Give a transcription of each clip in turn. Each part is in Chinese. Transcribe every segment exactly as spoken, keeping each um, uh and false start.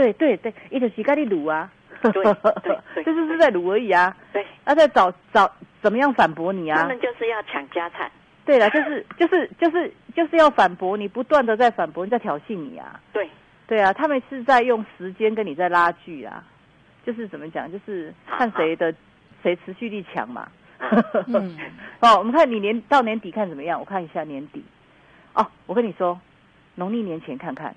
对对对，一就是跟你撸啊， 对对对， 这就是在撸而已啊。 对， 他在找找怎么样反驳你啊？ 他们就是要抢家产。 对了，就是就是就是就是要反驳你，不断的在反驳你，在挑衅你啊。 对对啊，他们是在用时间跟你在拉锯啊，就是怎么讲，就是看谁的谁持续力强嘛。嗯，哦，我们看你年到年底看怎么样？我看一下年底。哦，我跟你说，农历年前看看。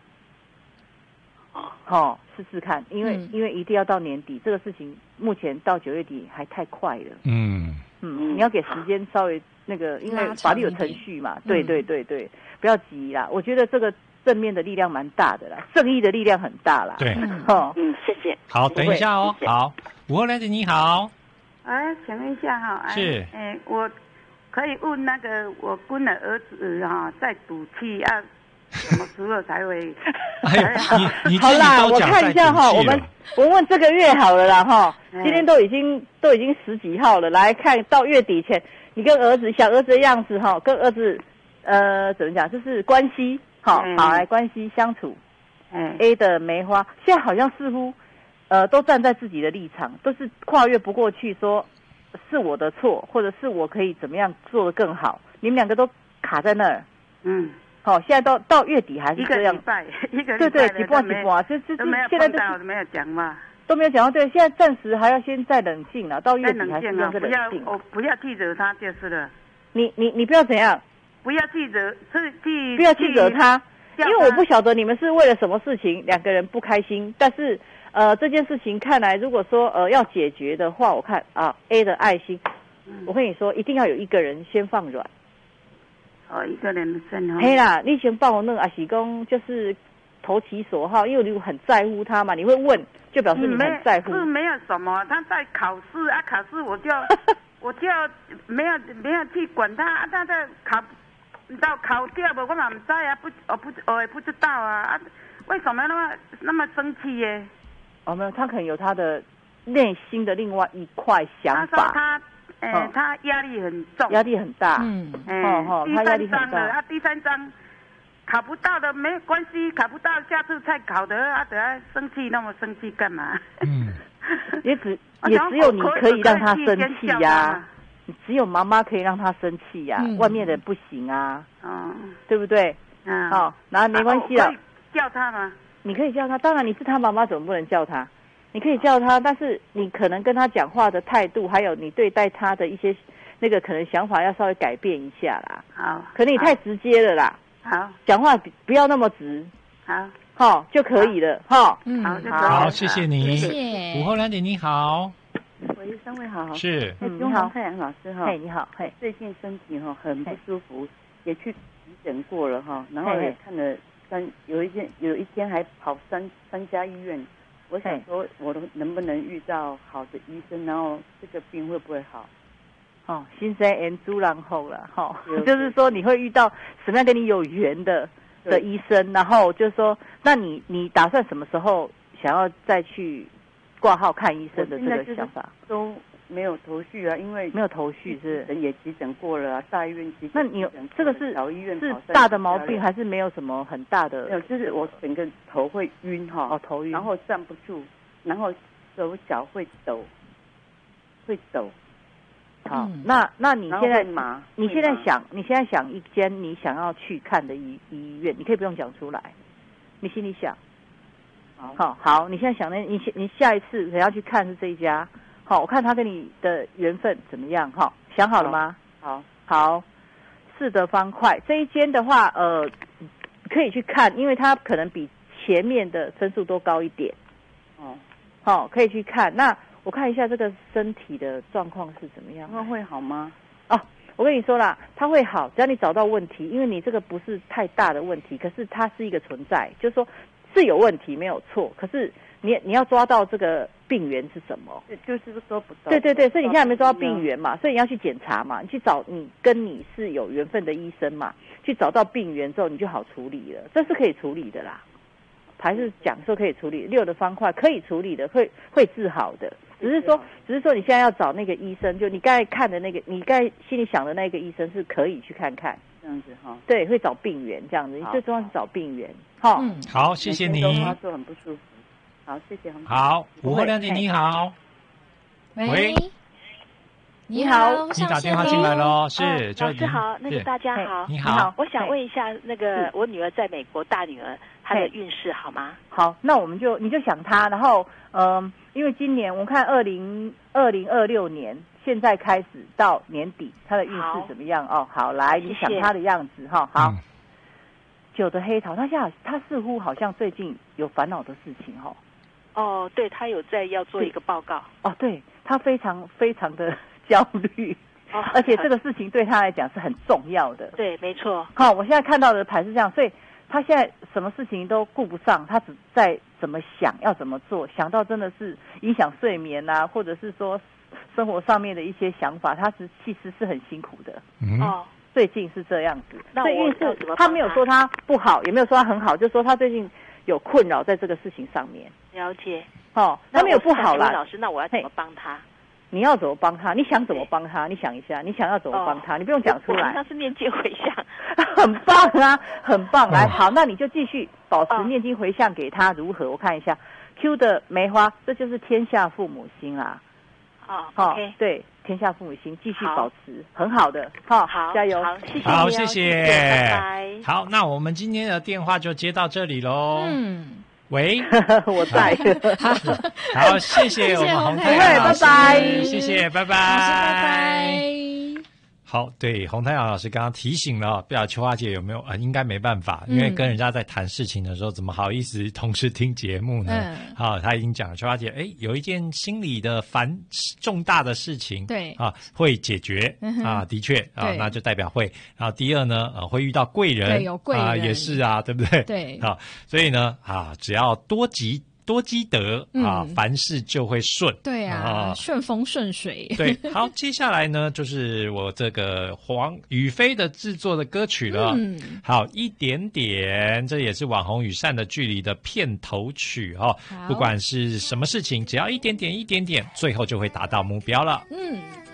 哦，试试看，因为、嗯、因为一定要到年底，这个事情目前到九月底还太快了。 嗯嗯，你要给时间稍微那个，因为法律有程序嘛。对对对对，不要急啦。我觉得这个正面的力量蛮大的啦，正义的力量很大啦。 对， 哦， 嗯，谢谢。 好，等一下哦。好，午后兰姐你好。 哎，请问一下哈， 是， 哎，我可以问那个我姑的儿子哈，在赌气啊。什么时候才会？ 哎，你你好啦，我看一下哈，我们我问这个月好了啦哈，今天都已经都已经十几号了，来看到月底前，你跟儿子小儿子的样子哈，跟儿子呃怎么讲，就是关系好，好来关系相处。嗯 ，A 的梅花现在好像似乎呃都站在自己的立场，都是跨越不过去，说是我的错，或者是我可以怎么样做得更好，你们两个都卡在那儿。嗯。好、哦，现在到到月底还是这样。 一个礼拜，一个礼拜对对，几波几波，这这这现在都没有讲嘛， 都没有讲到。对，现在暂时还要先再冷静了，到月底还是要再冷静。 不要，我不要记着他就是了。 你你你不要怎样？ 不要记着，是记不要记着他，因为我不晓得你们是为了什么事情两个人不开心，但是呃这件事情看来，如果说呃要解决的话，我看啊 A 的爱心，嗯、我跟你说，一定要有一个人先放软。 哦，一个人先哦。 嘿啦，你先帮我弄阿喜公，就是投其所好，因为你很在乎他嘛，你会问，就表示你很在乎。 是没有什么，他在考试啊，考试我就我就没有没有去管他，他在考到考掉了，我嘛不知啊，不我不我也不知道啊，啊为什么那么那么生气耶？ 哦，没有，他可能有他的内心的另外一块想法。 他说他。哎、欸，他压力很重， 压力很大。 嗯，哎、欸，哦哦，他压力很大。他第三章考不到的没关系，考不到下次再考的，啊，等下生气那么生气干嘛？嗯， 也只也只有你可以让他生气呀、啊，只有妈妈可以让他生气呀、啊嗯，外面的不行啊，哦，对不对？嗯，好、哦，然后没关系了、啊。 叫他吗？ 你可以叫他，当然你是他妈妈，怎么不能叫他？你可以叫他，但是你可能跟他讲话的态度，还有你对待他的一些那个可能想法要稍微改变一下啦。 好， 可能你太直接了啦。 好， 讲话不要那么直。 好， 好就可以了。哈， 嗯， 好， 好，谢谢你。 谢谢。 午后兰姐你好。 喂，三位好。 是。 哎，你好，太阳老师哈。 嘿，你好，嘿。 最近身体哈很不舒服，也去急诊过了哈，然后也看了三，有一天有一天还跑三三家医院。我想说，我能不能遇到好的医生，然后这个病会不会好？ 哦，新生缘主人好了哈，就是说你会遇到什么样跟你有缘的的医生，然后就是说，那你你打算什么时候想要再去挂号看医生的这个想法？ 都没有头绪啊，因为没有头绪是人也急诊过了啊，大医院急诊。 那你有这个是小医院是大的毛病，还是没有什么很大的？ 没有，就是我整个头会晕哈， 哦头晕， 然后站不住，然后手脚会抖，会抖。 好，嗯、那那你现在麻， 你现在想，你现在想一间你想要去看的医医院，你可以不用讲出来，你心里想。好，好，好，你现在想呢？你你下一次想要去看是这一家。好，我看他跟你的缘分怎么样？哈，想好了吗？ 好， 好，四德方块这一间的话，呃，可以去看，因为它可能比前面的分数都高一点。哦，好，可以去看。那我看一下这个身体的状况是怎么样？ 那会好吗？ 哦，我跟你说啦，它会好，只要你找到问题，因为你这个不是太大的问题，可是它是一个存在，就是说是有问题没有错，可是你你要抓到这个病源是什么？ 就是说不到。 对对对，所以你现在没抓到病源嘛，所以你要去检查嘛，你去找你跟你是有缘分的医生嘛，去找到病源之后你就好处理了，这是可以处理的啦。还是讲说可以处理，六的方块可以处理的，会会治好的。只是说，只是说你现在要找那个医生，就你刚才看的那个，你刚才心里想的那个医生是可以去看看， 这样子哈。 对，会找病源这样子，你最重要是找病源。哈， 嗯，好，谢谢你。 他说很不舒服。 好，谢谢洪太。 好，午后亮姐你好，喂， 你好， 你打电话进来喽，是， 老师好，那个大家好， 你好， 我想问一下，那个我女儿在美国，大女儿她的运势好吗？ 好，那我们就你就想她，然后嗯，因为今年我们看二零二零二六年。现在开始到年底，他的运势怎么样？哦，好，来，你想他的样子哈。好，嗯、九的黑桃，他现在他似乎好像最近有烦恼的事情哈。 哦，对，他有在要做一个报告。 哦，对，他非常非常的焦虑，哦、而且这个事情对他来讲是很重要的。 对，没错。 好，我现在看到的牌是这样，所以他现在什么事情都顾不上，他只在怎么想要怎么做，想到真的是影响睡眠啊，或者是说。生活上面的一些想法，他是其实是很辛苦的。 嗯、 哦，最近是这样子。 那我要怎么？ 他没有说他不好，也没有说他很好，就说他最近有困扰在这个事情上面。 了解。 哦，他没有不好啦。 老师，那我要怎么帮他？ 你要怎么帮他？你想怎么帮他？你想一下，你想要怎么帮他？哦、你不用讲出来。 那是念经回向， 很棒啊，很棒。来，好，那你就继续保持念经回向给他，如何？我看一下 Q 的梅花，这就是天下父母心啦。 哦，好、okay ， 对，天下父母心，继续保持，很好的，好， 好， 加油， 好，谢谢， 好，谢谢， 拜拜。 好，那我们今天的电话就接到这里喽。 嗯， 喂， 我在。 好，谢谢我们洪太阳老师， 拜拜， 谢谢，拜拜， 拜拜。 好，对，洪太阳老师刚刚提醒了，不知道秋花姐有没有啊、呃？应该没办法，因为跟人家在谈事情的时候，嗯、怎么好意思同时听节目呢？嗯，好，他已经讲了，秋花姐，哎，有一件心理的烦重大的事情， 对啊，会解决、嗯、啊，的确啊，那就代表会。然后第二呢，呃，会遇到贵人， 对，有贵人、 啊，也是啊，对不对？ 对， 啊，所以呢，啊，只要多积。多积德啊，嗯、凡事就会顺。 对啊，啊顺风顺水。 对，好，接下来呢，就是我这个黄宇飞的制作的歌曲了。嗯，好，一点点，这也是网红与善的距离的片头曲哦。不管是什么事情，只要一点点，一点点，最后就会达到目标了。 嗯。